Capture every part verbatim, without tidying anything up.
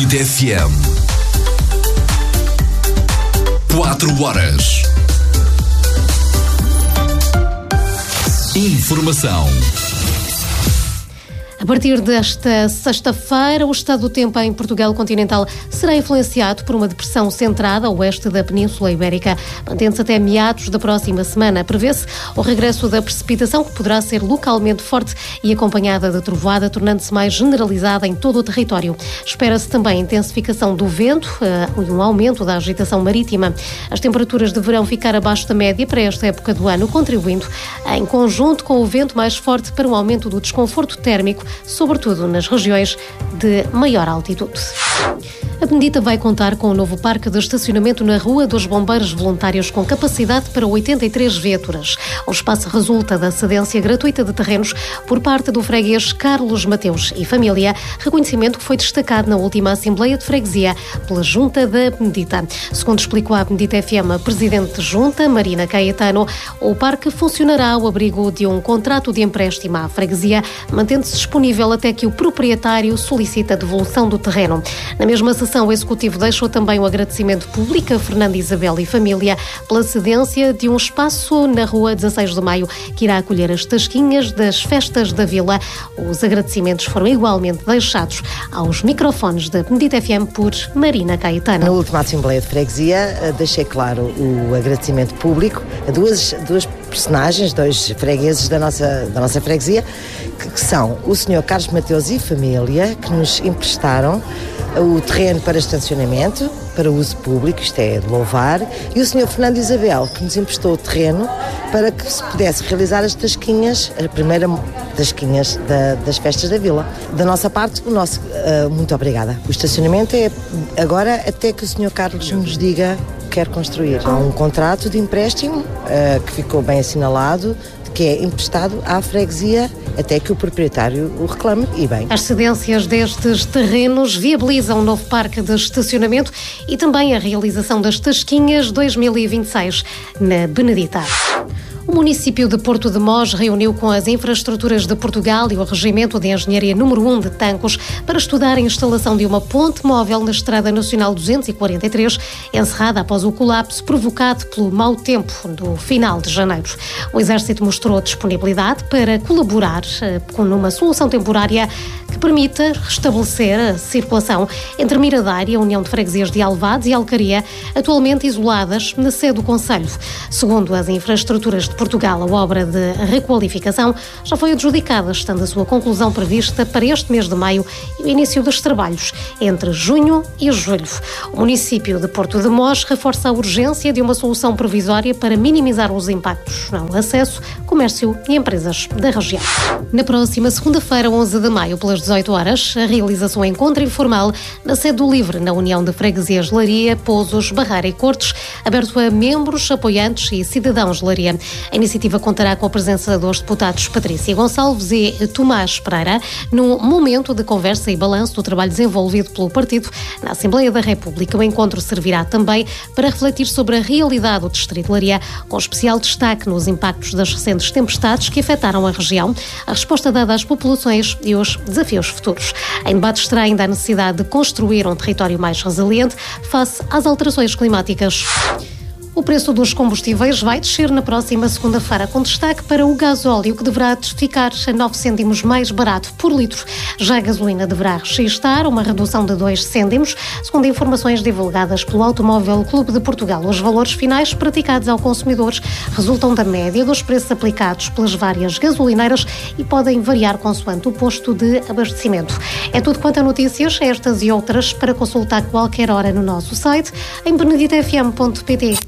Benedita F M. Quatro horas. Informação. A partir desta sexta-feira, o estado do tempo em Portugal continental será influenciado por uma depressão centrada a oeste da Península Ibérica. Mantendo-se até meados da próxima semana. Prevê-se o regresso da precipitação, que poderá ser localmente forte e acompanhada de trovoada, tornando-se mais generalizada em todo o território. Espera-se também a intensificação do vento e um aumento da agitação marítima. As temperaturas deverão ficar abaixo da média para esta época do ano, contribuindo, em conjunto com o vento mais forte, para um aumento do desconforto térmico, sobretudo nas regiões de maior altitude. A Benedita vai contar com um novo parque de estacionamento na Rua dos Bombeiros Voluntários, com capacidade para oitenta e três viaturas. O espaço resulta da cedência gratuita de terrenos por parte do freguês Carlos Mateus e família, reconhecimento que foi destacado na última Assembleia de Freguesia pela Junta da Benedita. Segundo explicou à Benedita F M a Presidente de Junta, Marina Caetano, o parque funcionará ao abrigo de um contrato de empréstimo à freguesia, mantendo-se disponível até que o proprietário solicite a devolução do terreno. Na mesma sessão, o Executivo deixou também um agradecimento público a Fernando Isabel e família pela cedência de um espaço na Rua dezasseis de Maio, que irá acolher as tasquinhas das festas da Vila. Os agradecimentos foram igualmente deixados aos microfones da Benedita F M por Marina Caetano. Na última Assembleia de Freguesia, deixei claro o agradecimento público a duas, duas personagens, dois fregueses da nossa, da nossa freguesia, que, que são o senhor Carlos Mateus e família, que nos emprestaram o terreno para estacionamento, para uso público, isto é de louvar, e o senhor Fernando Isabel, que nos emprestou o terreno para que se pudesse realizar as tasquinhas, a primeira tasquinhas da, das festas da Vila. Da nossa parte, o nosso uh, muito obrigada. O estacionamento é agora até que o senhor Carlos nos diga que quer construir. Há um contrato de empréstimo uh, que ficou bem assinalado, que é emprestado à freguesia até que o proprietário o reclame, e bem. As cedências destes terrenos viabilizam um novo parque de estacionamento e também a realização das Tasquinhas dois mil e vinte e seis na Benedita. O município de Porto de Mós reuniu com as infraestruturas de Portugal e o Regimento de Engenharia número um de Tancos para estudar a instalação de uma ponte móvel na Estrada Nacional duzentos e quarenta e três, encerrada após o colapso provocado pelo mau tempo do final de janeiro. O Exército mostrou disponibilidade para colaborar com uma solução temporária que permita restabelecer a circulação entre Miradária, a União de Freguesias de Alvados e Alcaria, atualmente isoladas na sede do Conselho. Segundo as infraestruturas de Portugal, a obra de requalificação já foi adjudicada, estando a sua conclusão prevista para este mês de maio e o início dos trabalhos entre junho e julho. O município de Porto de Mós reforça a urgência de uma solução provisória para minimizar os impactos no acesso, comércio e empresas da região. Na próxima segunda-feira, onze de maio, pelas dezoito horas, a realização encontro informal na sede do Livre, na União de Freguesias de Leiria, Pozos, Barreira e Cortes, aberto a membros, apoiantes e cidadãos de Leiria. A iniciativa contará com a presença dos deputados Patrícia Gonçalves e Tomás Pereira, num momento de conversa e balanço do trabalho desenvolvido pelo partido na Assembleia da República. O encontro servirá também para refletir sobre a realidade do Distrito de Leiria, com especial destaque nos impactos das recentes tempestades que afetaram a região, a resposta dada às populações e os desafios futuros. Em debate estará ainda a necessidade de construir um território mais resiliente face às alterações climáticas. O preço dos combustíveis vai descer na próxima segunda-feira, com destaque para o gasóleo, que deverá ficar a nove cêntimos mais barato por litro. Já a gasolina deverá registrar uma redução de dois cêntimos, segundo informações divulgadas pelo Automóvel Clube de Portugal. Os valores finais praticados ao consumidor resultam da média dos preços aplicados pelas várias gasolineiras e podem variar consoante o posto de abastecimento. É tudo quanto a notícias, estas e outras, para consultar qualquer hora no nosso site, em benedita f m ponto p t.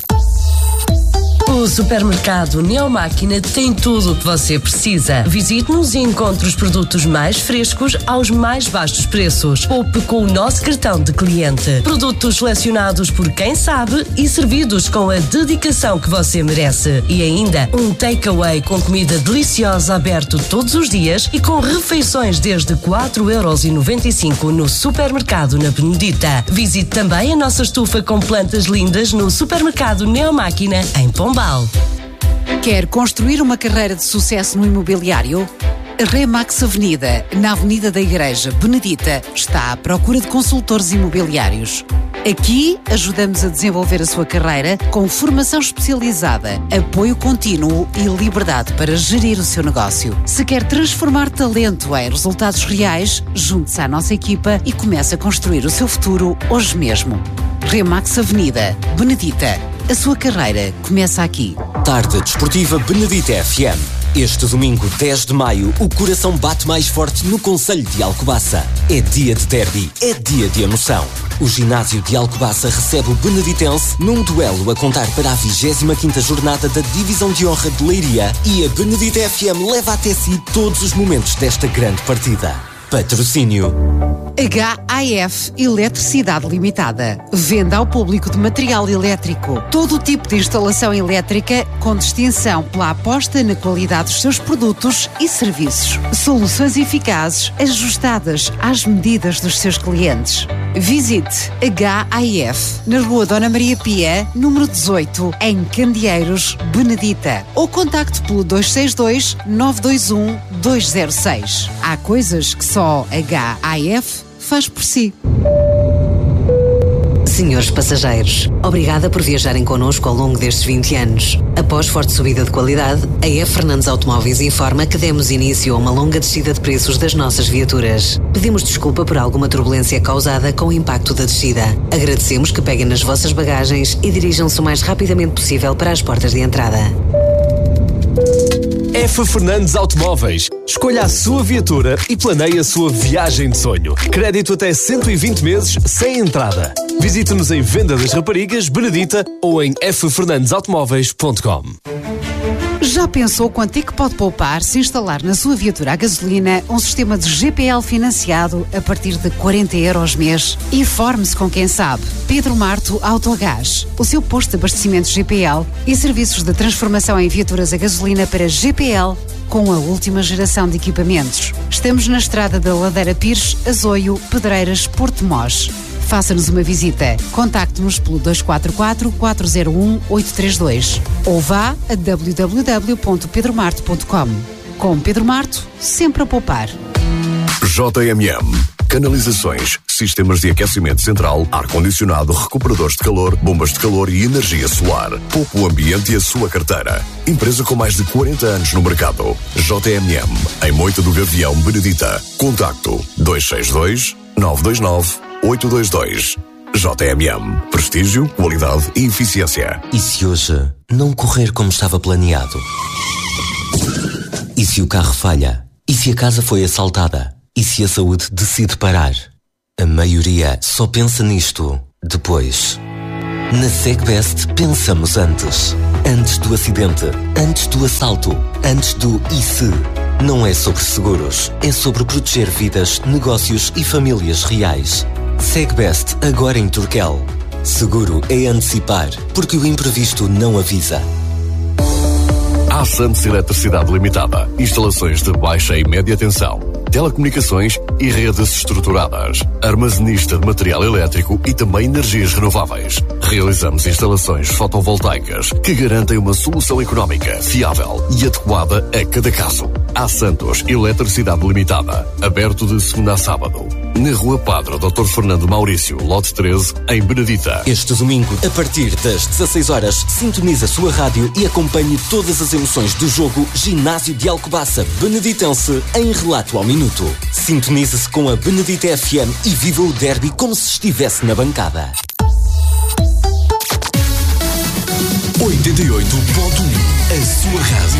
O supermercado Neomáquina tem tudo o que você precisa. Visite-nos e encontre os produtos mais frescos aos mais baixos preços. Poupe com o nosso cartão de cliente. Produtos selecionados por quem sabe e servidos com a dedicação que você merece. E ainda um takeaway com comida deliciosa aberto todos os dias e com refeições desde quatro euros e noventa e cinco no supermercado na Benedita. Visite também a nossa estufa com plantas lindas no supermercado Neomáquina em Pombal. Quer construir uma carreira de sucesso no imobiliário? Remax Avenida, na Avenida da Igreja Benedita, está à procura de consultores imobiliários. Aqui ajudamos a desenvolver a sua carreira com formação especializada, apoio contínuo e liberdade para gerir o seu negócio. Se quer transformar talento em resultados reais, junte-se à nossa equipa e comece a construir o seu futuro hoje mesmo. Remax Avenida, Benedita. A sua carreira começa aqui. Tarde Desportiva Benedita F M. Este domingo, dez de maio, o coração bate mais forte no concelho de Alcobaça. É dia de derby, é dia de emoção. O ginásio de Alcobaça recebe o Beneditense num duelo a contar para a vigésima quinta jornada da Divisão de Honra de Leiria, e a Benedita F M leva até si todos os momentos desta grande partida. Patrocínio H I F Eletricidade Limitada. Venda ao público de material elétrico. Todo o tipo de instalação elétrica com distinção pela aposta na qualidade dos seus produtos e serviços. Soluções eficazes ajustadas às medidas dos seus clientes. Visite H I F na Rua Dona Maria Pia, número dezoito, em Candeeiros, Benedita. Ou contacte pelo dois seis dois, nove dois um, dois zero seis. Há coisas que só H I F faz por si. Senhores passageiros, obrigada por viajarem connosco ao longo destes vinte anos. Após forte subida de qualidade, a F. Fernandes Automóveis informa que demos início a uma longa descida de preços das nossas viaturas. Pedimos desculpa por alguma turbulência causada com o impacto da descida. Agradecemos que peguem nas vossas bagagens e dirijam-se o mais rapidamente possível para as portas de entrada. F. Fernandes Automóveis. Escolha a sua viatura e planeie a sua viagem de sonho. Crédito até cento e vinte meses sem entrada. Visite-nos em Venda das Raparigas, Benedita, ou em f fernandes automóveis ponto com. Já pensou quanto é que pode poupar se instalar na sua viatura a gasolina um sistema de G P L financiado a partir de quarenta euros mês? Informe-se com quem sabe. Pedro Marto Autogás, o seu posto de abastecimento G P L e serviços de transformação em viaturas a gasolina para G P L com a última geração de equipamentos. Estamos na estrada da Ladeira Pires, Azoio, Pedreiras, Porto Mós. Faça-nos uma visita. Contacte-nos pelo dois quatro quatro, quatro zero um, oito três dois ou vá a w w w ponto pedro marto ponto com. Com Pedro Marto, sempre a poupar. J M M. Canalizações, sistemas de aquecimento central, ar-condicionado, recuperadores de calor, bombas de calor e energia solar. Poupe o ambiente e a sua carteira. Empresa com mais de quarenta anos no mercado. J M M. Em Moita do Gavião, Benedita. Contacto dois seis dois, nove dois nove, oito dois dois. J M M. Prestígio, qualidade e eficiência. E se hoje não correr como estava planeado? E se o carro falha? E se a casa foi assaltada? E se a saúde decide parar? A maioria só pensa nisto depois. Na SegBest pensamos antes. Antes do acidente, antes do assalto, antes do e se. Não é sobre seguros, é sobre proteger vidas, negócios e famílias reais. SegBest agora em Turquel. Seguro é antecipar, porque o imprevisto não avisa. A Santos Eletricidade Limitada. Instalações de baixa e média tensão, telecomunicações e redes estruturadas. Armazenista de material elétrico e também energias renováveis. Realizamos instalações fotovoltaicas que garantem uma solução económica, fiável e adequada a cada caso. A Santos Eletricidade Limitada. Aberto de segunda a sábado. Na Rua Padre doutor Fernando Maurício, lote treze, em Benedita. Este domingo, a partir das dezasseis horas, sintonize a sua rádio e acompanhe todas as emoções do jogo Ginásio de Alcobaça Beneditense em relato ao minuto. Sintonize-se com a Benedita F M e viva o derby como se estivesse na bancada. oitenta e oito ponto um, a sua rádio.